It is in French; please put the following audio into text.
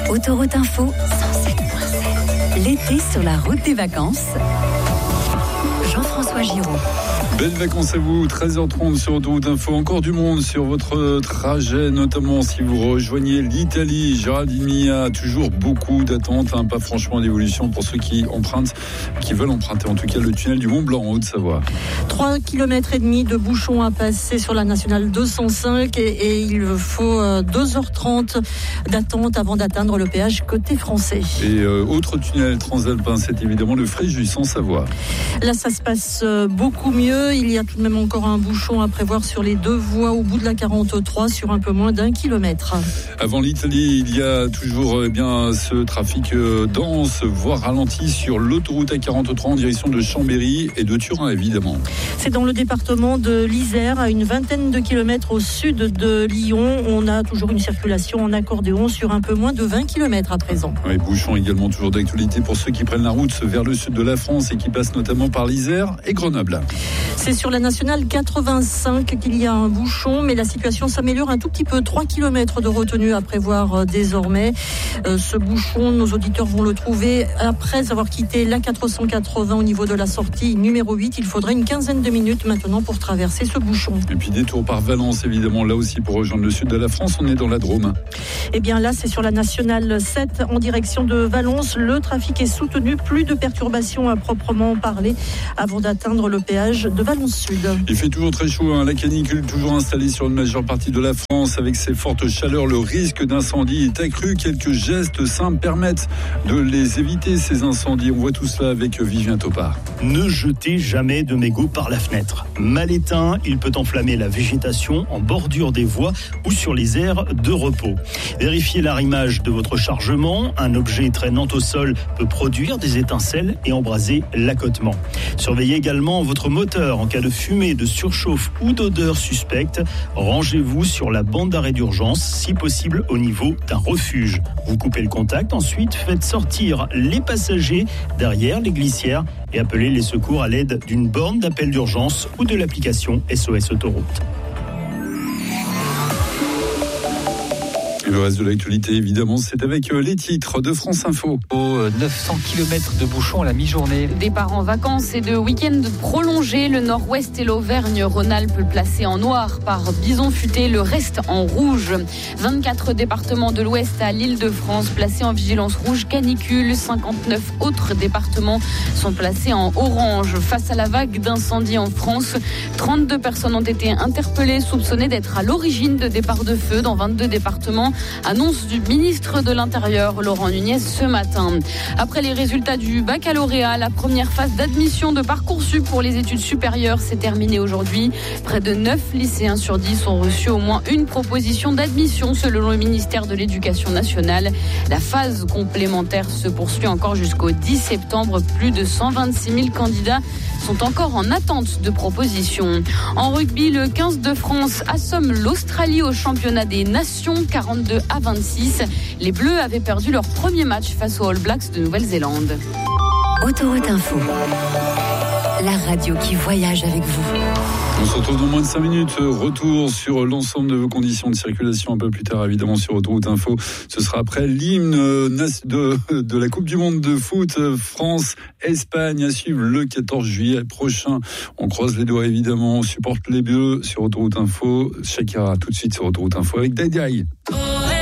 Autoroute Info 107.7. L'été sur la route des vacances. Jean-François Giraud. Belles vacances à vous, 13h30 sur Autoroute Info. Encore du monde sur votre trajet, notamment si vous rejoignez l'Italie. Géraldine Mia, toujours beaucoup d'attentes, pas franchement d'évolution pour ceux qui veulent emprunter en tout cas le tunnel du Mont-Blanc en Haute-Savoie. 3,5 km de bouchons à passer sur la nationale 205 et il faut 2h30 d'attente avant d'atteindre le péage côté français. Et autre tunnel transalpin, c'est évidemment le Fréjus en Savoie. Là, ça se passe beaucoup mieux. Il y a tout de même encore un bouchon à prévoir sur les deux voies au bout de la 43 sur un peu moins d'1 kilomètre. Avant l'Italie, il y a toujours ce trafic dense, voire ralenti sur l'autoroute A43 en direction de Chambéry et de Turin, évidemment. C'est dans le département de l'Isère, à une vingtaine de kilomètres au sud de Lyon. On a toujours une circulation en accordéon sur un peu moins de 20 kilomètres à présent. Oui, bouchons également toujours d'actualité pour ceux qui prennent la route vers le sud de la France et qui passent notamment par l'Isère et Grenoble. C'est sur la nationale 85 qu'il y a un bouchon, mais la situation s'améliore un tout petit peu. 3 km de retenue à prévoir désormais. Ce bouchon, nos auditeurs vont le trouver après avoir quitté la 480 au niveau de la sortie numéro 8. Il faudrait une quinzaine de minutes maintenant pour traverser ce bouchon. Et puis détour par Valence, évidemment, là aussi pour rejoindre le sud de la France, on est dans la Drôme. Eh bien là, c'est sur la nationale 7 en direction de Valence. Le trafic est soutenu, plus de perturbations à proprement parler avant d'atteindre le péage de Valence Sud. Il fait toujours très chaud, la canicule toujours installée sur une majeure partie de la France. Avec ces fortes chaleurs, le risque d'incendie est accru. Quelques gestes simples permettent de les éviter, ces incendies. On voit tout cela avec Vivien Topard. Ne jetez jamais de mégots par la fenêtre. Mal éteint, il peut enflammer la végétation en bordure des voies ou sur les aires de repos. Vérifiez l'arrimage de votre chargement. Un objet traînant au sol peut produire des étincelles et embraser l'accotement. Surveillez également votre moteur en cas de fumée, de surchauffe ou d'odeur suspecte. Rangez-vous sur la bande d'arrêt d'urgence, si possible au niveau d'un refuge. Vous coupez le contact, ensuite faites sortir les passagers derrière les glissières et appelez les secours à l'aide d'une borne d'appel d'urgence ou de l'application SOS Autoroute. Et le reste de l'actualité, évidemment, c'est avec les titres de France Info. 900 km de bouchons à la mi-journée. Départ en vacances et de week-end prolongé, le nord-ouest et l'Auvergne-Rhône-Alpes placés en noir par Bison Futé, le reste en rouge. 24 départements de l'ouest à l'Île-de-France placés en vigilance rouge canicule. 59 autres départements sont placés en orange. Face à la vague d'incendies en France, 32 personnes ont été interpellées, soupçonnées d'être à l'origine de départs de feu dans 22 départements. Annonce du ministre de l'Intérieur, Laurent Nunez, ce matin. Après les résultats du baccalauréat, la première phase d'admission de Parcoursup pour les études supérieures s'est terminée aujourd'hui. Près de 9 lycéens sur 10 ont reçu au moins une proposition d'admission selon le ministère de l'Éducation nationale. La phase complémentaire se poursuit encore jusqu'au 10 septembre. Plus de 126 000 candidats sont encore en attente de propositions. En rugby, le 15 de France assomme l'Australie au championnat des nations 42-26. Les Bleus avaient perdu leur premier match face aux All Blacks de Nouvelle-Zélande. Autoroute Info, la radio qui voyage avec vous. On se retrouve dans moins de 5 minutes. Retour sur l'ensemble de vos conditions de circulation un peu plus tard, évidemment, sur Autoroute Info. Ce sera après l'hymne de la Coupe du Monde de foot France-Espagne à suivre le 14 juillet prochain. On croise les doigts, évidemment. On supporte les Bleus sur Autoroute Info. Shakira, tout de suite sur Autoroute Info avec Dai Dai.